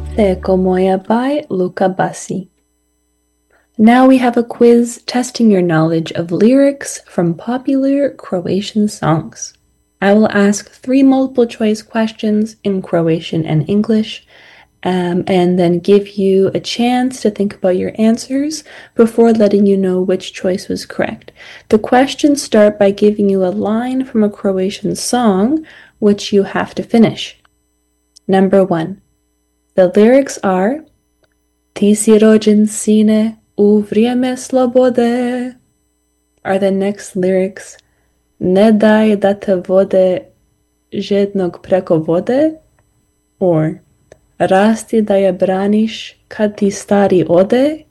Teko moja by Luca Bassi. Now we have a quiz testing your knowledge of lyrics from popular Croatian songs. I will ask 3 multiple choice questions in Croatian and English, and then give you a chance to think about your answers before letting you know which choice was correct. The questions start by giving you a line from a Croatian song, which you have to finish. Number 1. The lyrics are Ti si rođen sine u vrijeme slobode. Are the next lyrics Ne daj da te vode žednog preko vode? Or Rasti da je braniš kad ti stari ode?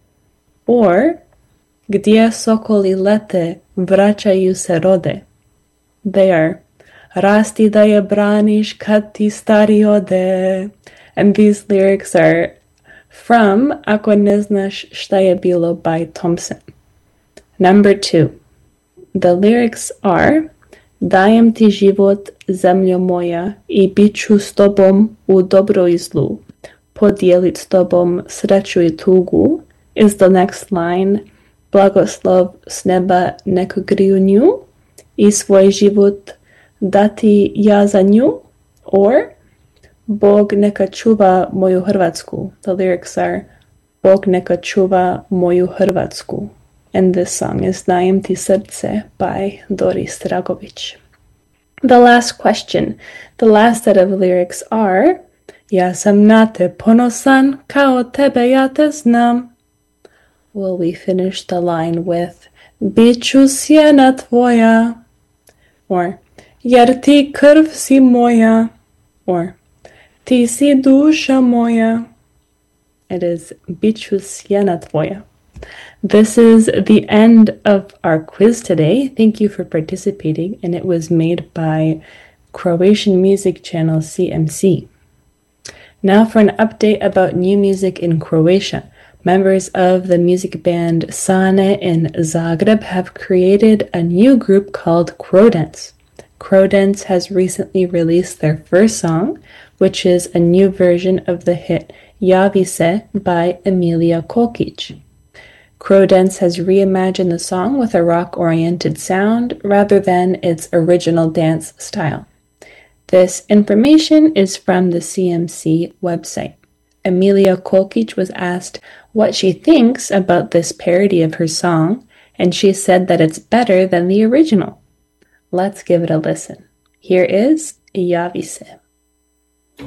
Or Gdje sokoli lete vraćaju se rode? They are Rasti da je braniš kad ti stari ode. And these lyrics are from Ako ne znaš šta je bilo by Thompson. Number 2. The lyrics are Dajem ti život, zemljo moja, i bit ću s tobom u dobro i zlu. Podijelit s tobom sreću i tugu. Is the next line Blagoslov s neba neka griju nju i svoj život dati ja za nju? Or Bog neka čuva moju Hrvatsku. The lyrics are Bog neka čuva moju Hrvatsku. And this song is Dajem ti srce by Doris Dragović. The last question. The last set of lyrics are Ja sam na te ponosan, kao tebe ja te znam. Will we finish the line with Bit ću sjena tvoja? Or Jer ti krv si moja? Or Ti si duša moja. It is Bit ću sjena tvoja. This is the end of our quiz today. Thank you for participating, and it was made by Croatian music channel CMC. Now for an update about new music in Croatia. Members of the music band Sane in Zagreb have created a new group called Crodence. Crodence has recently released their first song, which is a new version of the hit Javi se by Emilia Kokic. Crodence has reimagined the song with a rock-oriented sound rather than its original dance style. This information is from the CMC website. Emilia Kokic was asked what she thinks about this parody of her song, and she said that it's better than the original. Let's give it a listen. Here is Javi se.